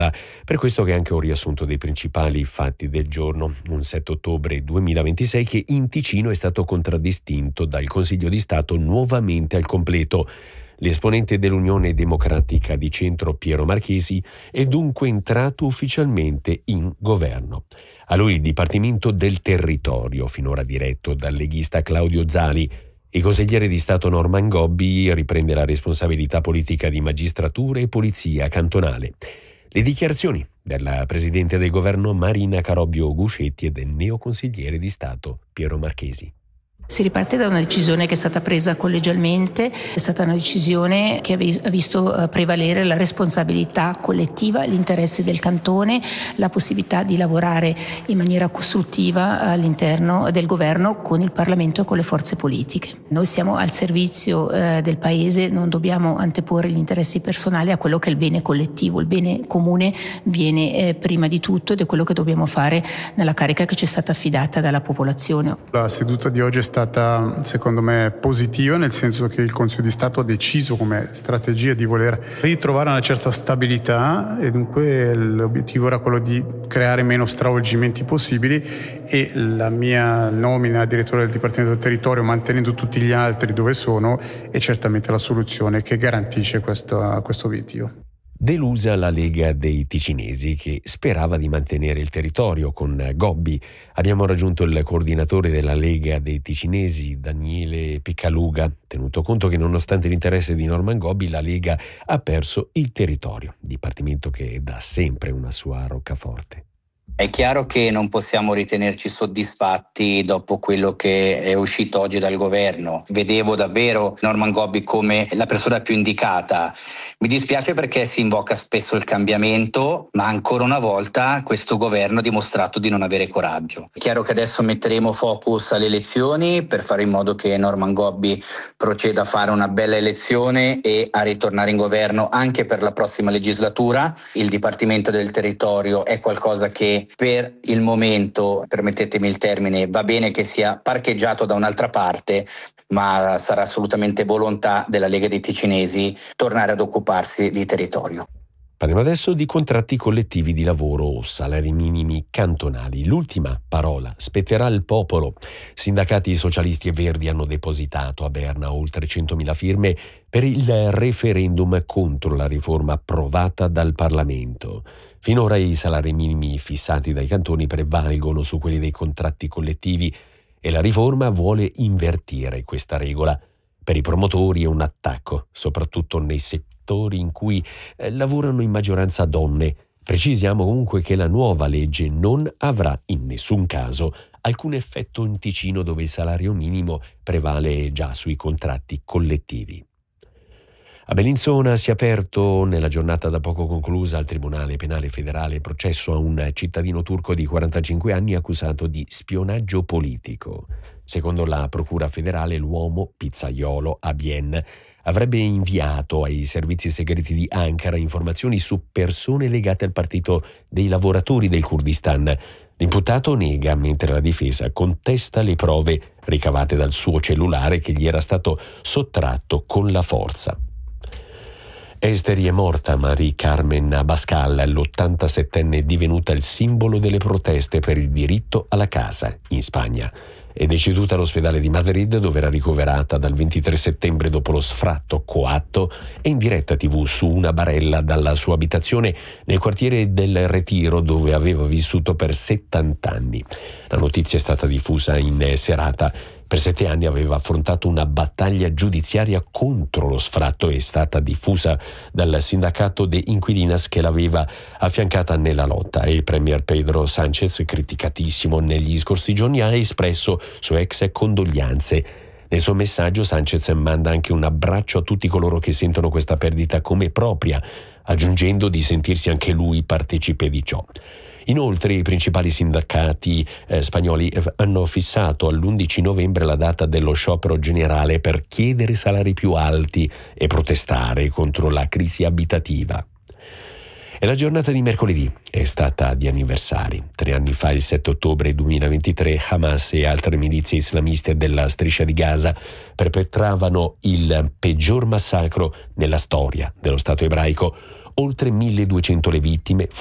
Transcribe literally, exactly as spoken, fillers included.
Per questo che è anche un riassunto dei principali fatti del giorno, un sette ottobre duemilaventisei che in Ticino è stato contraddistinto dal Consiglio di Stato nuovamente al completo. L'esponente dell'Unione Democratica di Centro Piero Marchesi è dunque entrato ufficialmente in governo. A lui il Dipartimento del Territorio, finora diretto dal leghista Claudio Zali. Il consigliere di Stato Norman Gobbi riprende la responsabilità politica di magistratura e polizia cantonale. Le dichiarazioni della Presidente del Governo Marina Carobbio Guscetti e del neoconsigliere di Stato Piero Marchesi. Si riparte da una decisione che è stata presa collegialmente, è stata una decisione che ha visto prevalere la responsabilità collettiva, gli interessi del cantone, la possibilità di lavorare in maniera costruttiva all'interno del governo con il Parlamento e con le forze politiche. Noi siamo al servizio eh, del Paese, non dobbiamo anteporre gli interessi personali a quello che è il bene collettivo. Il bene comune viene eh, prima di tutto ed è quello che dobbiamo fare nella carica che ci è stata affidata dalla popolazione. La seduta di oggi è stata stata secondo me positiva, nel senso che il Consiglio di Stato ha deciso come strategia di voler ritrovare una certa stabilità e dunque l'obiettivo era quello di creare meno stravolgimenti possibili e la mia nomina a direttore del Dipartimento del Territorio, mantenendo tutti gli altri dove sono, è certamente la soluzione che garantisce questo, questo obiettivo. Delusa la Lega dei Ticinesi che sperava di mantenere il territorio. Con Gobbi abbiamo raggiunto il coordinatore della Lega dei Ticinesi, Daniele Piccaluga, tenuto conto che nonostante l'interesse di Norman Gobbi la Lega ha perso il territorio, dipartimento che è da sempre una sua roccaforte. È chiaro che non possiamo ritenerci soddisfatti dopo quello che è uscito oggi dal governo. Vedevo davvero Norman Gobbi come la persona più indicata. Mi dispiace perché si invoca spesso il cambiamento, ma ancora una volta questo governo ha dimostrato di non avere coraggio. È chiaro che adesso metteremo focus alle elezioni per fare in modo che Norman Gobbi proceda a fare una bella elezione e a ritornare in governo anche per la prossima legislatura. Il Dipartimento del Territorio è qualcosa che per il momento, permettetemi il termine, va bene che sia parcheggiato da un'altra parte, ma sarà assolutamente volontà della Lega dei Ticinesi tornare ad occuparsi di territorio. Parliamo adesso di contratti collettivi di lavoro o salari minimi cantonali. L'ultima parola spetterà al popolo. Sindacati socialisti e verdi hanno depositato a Berna oltre centomila firme per il referendum contro la riforma approvata dal Parlamento. Finora i salari minimi fissati dai cantoni prevalgono su quelli dei contratti collettivi e la riforma vuole invertire questa regola. Per i promotori è un attacco, soprattutto nei settori in cui eh, lavorano in maggioranza donne. Precisiamo comunque che la nuova legge non avrà in nessun caso alcun effetto in Ticino, dove il salario minimo prevale già sui contratti collettivi. A Bellinzona si è aperto nella giornata da poco conclusa al Tribunale Penale Federale processo a un cittadino turco di quarantacinque anni accusato di spionaggio politico. Secondo la Procura federale, l'uomo, pizzaiolo Abien, avrebbe inviato ai servizi segreti di Ankara informazioni su persone legate al partito dei lavoratori del Kurdistan. L'imputato nega, mentre la difesa contesta le prove ricavate dal suo cellulare che gli era stato sottratto con la forza. Esteri è morta Marie Carmen Abascal, l'ottantasettenne divenuta il simbolo delle proteste per il diritto alla casa in Spagna. È deceduta all'ospedale di Madrid, dove era ricoverata dal ventitré settembre dopo lo sfratto coatto e in diretta tivù su una barella dalla sua abitazione nel quartiere del Retiro, dove aveva vissuto per settanta anni. La notizia è stata diffusa in serata. Per sette anni aveva affrontato una battaglia giudiziaria contro lo sfratto e è stata diffusa dal sindacato de Inquilinas che l'aveva affiancata nella lotta. E il premier Pedro Sánchez, criticatissimo negli scorsi giorni, ha espresso sue ex condoglianze. Nel suo messaggio Sánchez manda anche un abbraccio a tutti coloro che sentono questa perdita come propria, aggiungendo di sentirsi anche lui partecipe di ciò. Inoltre i principali sindacati eh, spagnoli hanno fissato all'undici novembre la data dello sciopero generale per chiedere salari più alti e protestare contro la crisi abitativa. E la giornata di mercoledì è stata di anniversari. Tre anni fa, il sette ottobre duemilaventitré, Hamas e altre milizie islamiste della striscia di Gaza perpetravano il peggior massacro nella storia dello Stato ebraico. Oltre milleduecento le vittime,